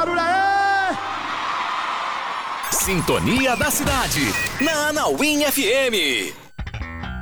barulho aí! Sintonia da cidade, na Anauim FM.